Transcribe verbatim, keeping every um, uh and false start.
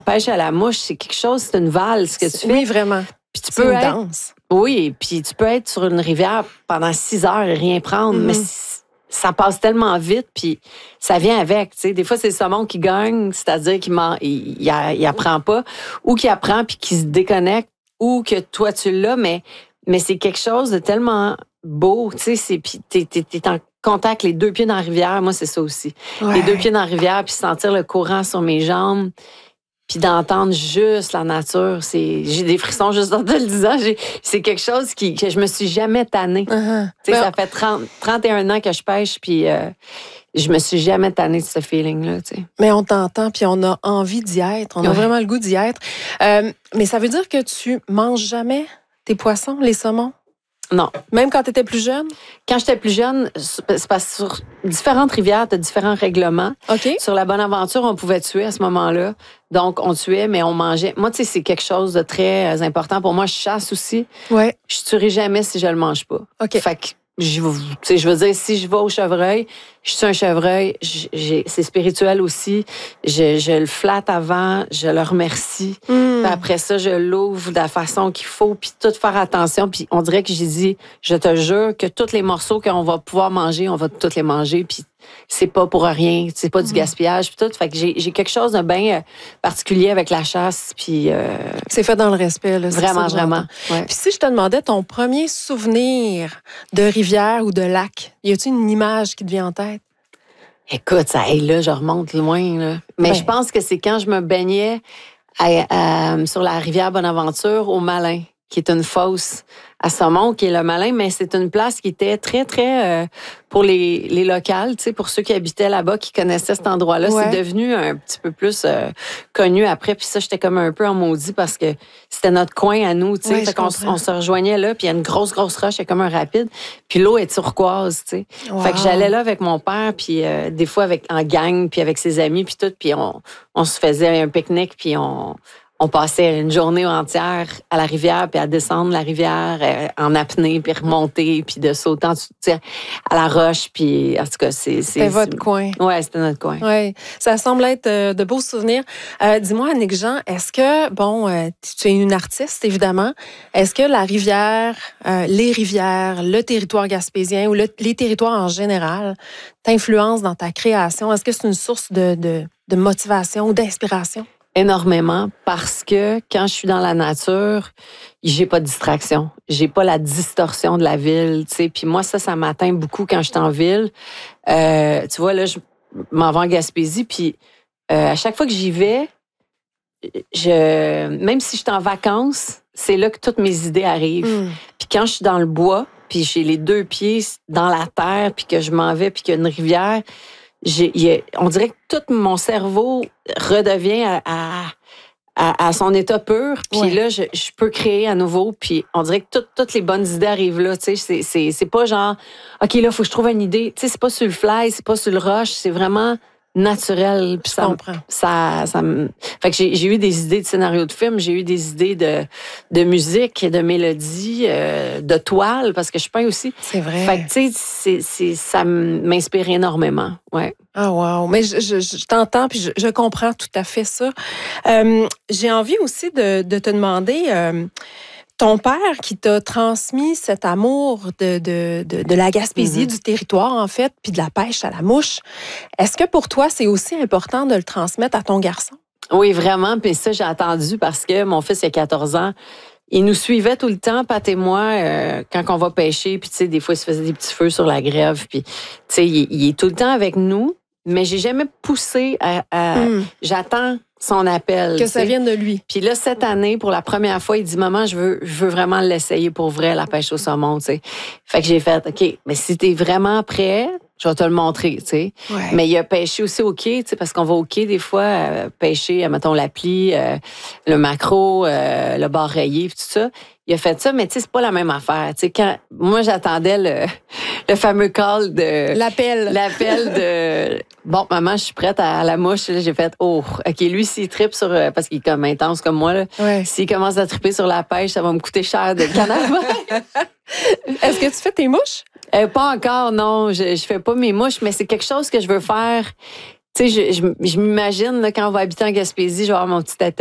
pêche à la mouche, c'est quelque chose, c'est une valse que tu fais. Oui, vraiment. Puis tu C'est peux une être, danse. oui, puis tu peux être sur une rivière pendant six heures et rien prendre, Mm-hmm. mais ça passe tellement vite, puis ça vient avec. Tu sais, des fois, c'est le saumon qui gagne, c'est-à-dire qu'il m'en, il, il, il apprend pas, ou qu'il apprend puis qu'il se déconnecte, ou que toi, tu l'as, mais, mais c'est quelque chose de tellement beau, tu sais, puis t'es, t'es, t'es en contact, les deux pieds dans la rivière, moi, c'est ça aussi. Ouais. Les deux pieds dans la rivière, puis sentir le courant sur mes jambes, puis d'entendre juste la nature, c'est, j'ai des frissons juste en te le disant. J'ai, c'est quelque chose qui, que je me suis jamais tannée. Uh-huh. Tu sais, Ben, ça fait trente, trente et un ans que je pêche, puis euh, je me suis jamais tannée de ce feeling-là, tu sais. Mais on t'entend, puis on a envie d'y être. On a Ouais. vraiment le goût d'y être. Euh, mais ça veut dire que tu manges jamais tes poissons, les saumons? Non. Même quand tu étais plus jeune? Quand j'étais plus jeune, c'est parce que sur différentes rivières, tu as différents règlements. OK. Sur la Bonaventure, on pouvait tuer à ce moment-là. Donc, on tuait, mais on mangeait. Moi, tu sais, c'est quelque chose de très important. Pour moi, je chasse aussi. Ouais. Je tuerai jamais si je le mange pas. OK. Fait que, je, tu sais, je veux dire, si je vais au chevreuil, je suis un chevreuil, j'ai, c'est spirituel aussi. Je, je le flatte avant, je le remercie. Mm. Puis après ça, je l'ouvre de la façon qu'il faut, puis tout faire attention. Puis on dirait que j'ai dit, je te jure que tous les morceaux qu'on va pouvoir manger, on va tous les manger. Puis c'est pas pour rien, c'est pas du gaspillage, puis tout. Fait que j'ai, j'ai quelque chose de bien euh, particulier avec la chasse, puis euh, c'est fait dans le respect, là. C'est vraiment, ça que vraiment. Ouais. Puis si je te demandais ton premier souvenir de rivière ou de lac, y a-t-il une image qui te vient en tête? Écoute, ça, hey, là, je remonte loin, là. Mais Ben. je pense que c'est quand je me baignais à, à, sur la rivière Bonaventure au Malin, qui est une fosse à saumon, qui est le Malin, mais c'est une place qui était très, très, euh, pour les, les locales, tu sais, pour ceux qui habitaient là-bas, qui connaissaient cet endroit-là. Ouais. C'est devenu un petit peu plus euh, connu après. Puis ça, j'étais comme un peu en maudit parce que c'était notre coin à nous, tu sais. Ouais, fait je qu'on comprends. on se rejoignait là, puis il y a une grosse, grosse roche, il y a comme un rapide. Puis l'eau est turquoise, tu sais. Wow. Fait que j'allais là avec mon père, puis euh, des fois avec en gang, puis avec ses amis, puis tout, puis on, on se faisait un pique-nique, puis on... On passait une journée entière à la rivière, puis à descendre la rivière euh, en apnée, puis remonter, puis de sauter en dessous, tu sais, à la roche. Puis, en tout cas, c'est... C'était votre coin. Oui, c'était notre coin. Oui, ça semble être euh, de beaux souvenirs. Euh, dis-moi, Annick Jean, est-ce que, bon, euh, tu es une artiste, évidemment, est-ce que la rivière, euh, les rivières, le territoire gaspésien ou le, les territoires en général t'influencent dans ta création? Est-ce que c'est une source de, de, de motivation ou d'inspiration? Énormément, parce que quand je suis dans la nature, j'ai pas de distraction. J'ai pas la distorsion de la ville, tu sais. Puis moi, ça, ça m'atteint beaucoup quand je suis en ville. Euh, tu vois, là, je m'en vais en Gaspésie, puis euh, à chaque fois que j'y vais, je, même si je suis en vacances, c'est là que toutes mes idées arrivent. Mm. Puis quand je suis dans le bois, puis j'ai les deux pieds dans la terre, puis que je m'en vais, puis qu'il y a une rivière, j'ai, y a, on dirait que tout mon cerveau redevient à, à, à, à son état pur. Puis Ouais. là, je, je peux créer à nouveau. Puis on dirait que tout, toutes les bonnes idées arrivent là. Tu sais, c'est, c'est, c'est pas genre, OK, là, il faut que je trouve une idée. Tu sais, c'est pas sur le fly, c'est pas sur le rush. C'est vraiment naturel. Puis Je ça, comprends. ça, ça me... Fait que j'ai, j'ai eu des idées de scénario de film, j'ai eu des idées de, de musique, de mélodie, euh, de toile, parce que je peins aussi. C'est vrai. Fait que, tu sais, c'est, c'est, ça m'inspire énormément. Ouais. Ah, wow. Mais je, je, je t'entends puis je, je comprends tout à fait ça. Euh, j'ai envie aussi de, de te demander, euh, ton père qui t'a transmis cet amour de, de, de, de la Gaspésie, Mm-hmm. du territoire, en fait, puis de la pêche à la mouche, est-ce que pour toi, c'est aussi important de le transmettre à ton garçon? Oui, vraiment. Puis ça, j'ai entendu parce que mon fils, il a quatorze ans. Il nous suivait tout le temps, Pat et moi, euh, quand on va pêcher. Puis, tu sais, des fois, il se faisait des petits feux sur la grève. Puis, tu sais, il, il est tout le temps avec nous. Mais j'ai jamais poussé à... à Mm. J'attends son appel. Que tu ça sais. vienne de lui. Puis là, cette année, pour la première fois, il dit, maman, je veux, je veux vraiment l'essayer pour vrai, la pêche au saumon, tu sais. Fait que j'ai fait, OK, mais si t'es vraiment prêt, je vais te le montrer, tu sais. Ouais. Mais il a pêché aussi au quai, tu sais, parce qu'on va au quai des fois euh, pêcher, euh, mettons, l'appli, euh, le maquereau, euh, le bar rayé, puis tout ça. Il a fait ça, mais tu sais, c'est pas la même affaire. Tu sais, quand moi, j'attendais le, le fameux call de... L'appel. L'appel de bon, maman, je suis prête à la mouche. Là, j'ai fait oh, OK, lui, s'il trippe sur. Parce qu'il est comme intense comme moi, là, Ouais. s'il commence à tripper sur la pêche, ça va me coûter cher de canard. Est-ce que tu fais tes mouches? euh, pas encore, non. Je, je fais pas mes mouches, mais c'est quelque chose que je veux faire Tu sais, je, je, je m'imagine, là, quand on va habiter en Gaspésie, je vais avoir mon petit